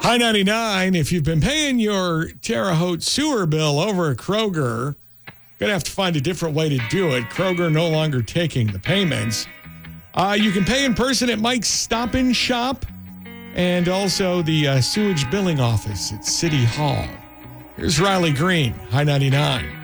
High 99, if you've been paying your Terre Haute sewer bill over at Kroger, going to have to find a different way to do it. Kroger no longer taking the payments. You can pay in person at Mike's Stop and Shop and also the sewage billing office at City Hall. Here's Riley Green, High 99.